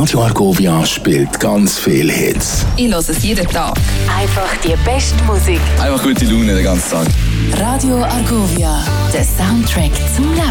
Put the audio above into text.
Radio Argovia spielt ganz viele Hits. Ich höre es jeden Tag. Einfach die beste Musik. Einfach gute Laune den ganzen Tag. Radio Argovia, der Soundtrack zum Leben.